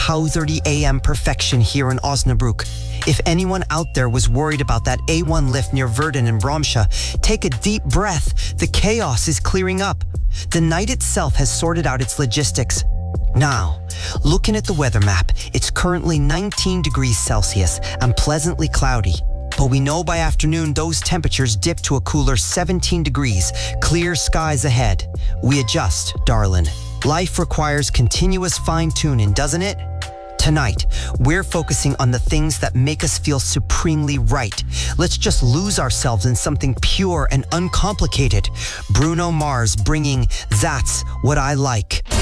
10:30 a.m. perfection here in Osnabrück. If anyone out there was worried about that A1 lift near Verden and Bramsche, take a deep breath. The chaos is clearing up. The night itself has sorted out its logistics. Now, looking at the weather map, it's currently 19 degrees Celsius and pleasantly cloudy. But we know by afternoon those temperatures dip to a cooler 17 degrees, clear skies ahead. We adjust, darling. Life requires continuous fine-tuning, doesn't it? Tonight, we're focusing on the things that make us feel supremely right. Let's just lose ourselves in something pure and uncomplicated. Bruno Mars bringing That's What I Like.